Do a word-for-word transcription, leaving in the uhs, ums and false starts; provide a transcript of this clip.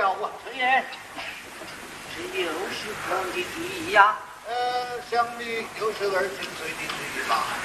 了啊！ 陈爷，这又是何的提议呀？ 呃，想必又是二千岁的提议吧。